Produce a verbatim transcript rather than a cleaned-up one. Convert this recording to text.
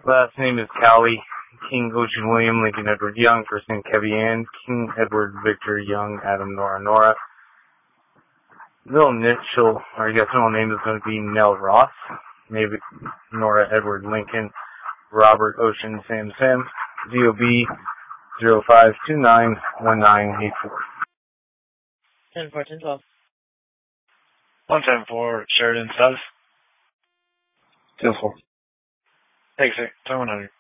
Last name is Callie. King Ocean William Lincoln Edward Young. First name Kevy Ann. King Edward Victor Young Adam Nora Nora. Middle initial, or I guess middle name is going to be Nell Ross. Maybe Nora Edward Lincoln. Robert Ocean Sam Sam. D O B zero five two nine one nine eight four. ten four, ten twelve. one ten four, Sheridan South. ten four. Take six, ten one hundred.